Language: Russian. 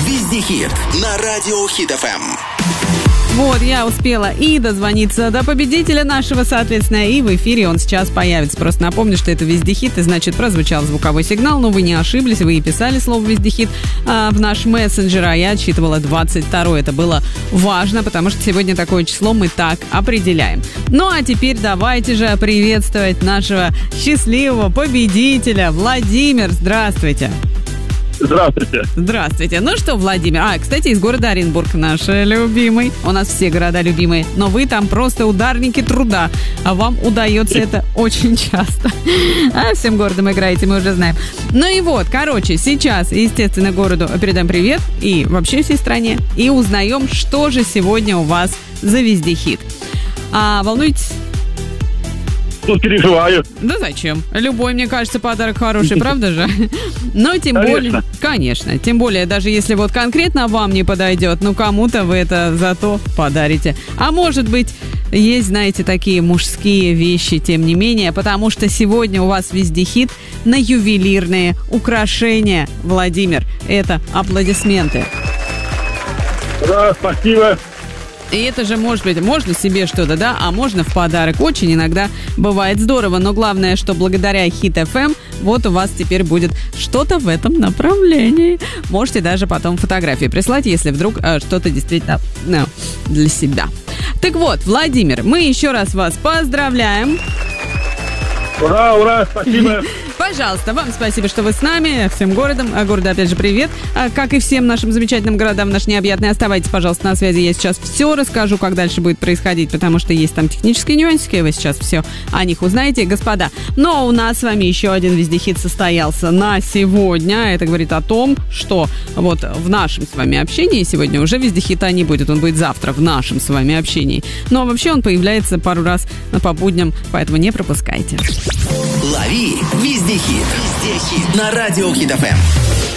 Вездехит на радио Хит FM. Вот, я успела и дозвониться до победителя нашего, соответственно, и в эфире он сейчас появится. Просто напомню, что это Вездехит, и значит прозвучал звуковой сигнал, но вы не ошиблись, вы и писали слово Вездехит в наш мессенджер, а я отсчитывала 22-й. Это было важно, потому что сегодня такое число мы так определяем. Ну а теперь давайте же приветствовать нашего счастливого победителя. Владимир, здравствуйте. Здравствуйте. Здравствуйте. Ну что, Владимир, кстати, из города Оренбург наш любимый. У нас все города любимые, но вы там просто ударники труда, а вам удается это очень часто. Всем городом играете, мы уже знаем. Ну и вот, короче, сейчас, естественно, городу передаем привет и вообще всей стране, и узнаем, что же сегодня у вас за Вездехит. Волнуетесь? Тут переживаю. Да зачем? Любой, мне кажется, подарок хороший, правда же? Но тем более... Конечно. Тем более, даже если вот конкретно вам не подойдет, ну кому-то вы это зато подарите. А может быть, есть, знаете, такие мужские вещи, тем не менее, потому что сегодня у вас Вездехит на ювелирные украшения. Владимир, это аплодисменты. Да, спасибо. И это же, может быть, можно себе что-то, да, а можно в подарок. Очень иногда бывает здорово, но главное, что благодаря Хит FM вот у вас теперь будет что-то в этом направлении. Можете даже потом фотографии прислать, если вдруг что-то действительно для себя. Так вот, Владимир, мы еще раз вас поздравляем. Ура, ура, спасибо. Пожалуйста, вам спасибо, что вы с нами, всем городом. Городу, опять же, привет. Как и всем нашим замечательным городам, наш необъятный. Оставайтесь, пожалуйста, на связи. Я сейчас все расскажу, как дальше будет происходить, потому что есть там технические нюансики, вы сейчас все о них узнаете, господа. Но у нас с вами еще один Вездехит состоялся на сегодня. Это говорит о том, что вот в нашем с вами общении сегодня уже Вездехита не будет. Он будет завтра в нашем с вами общении. Но вообще он появляется пару раз по будням, поэтому не пропускайте. Лови Вездехит на радио Хит FM.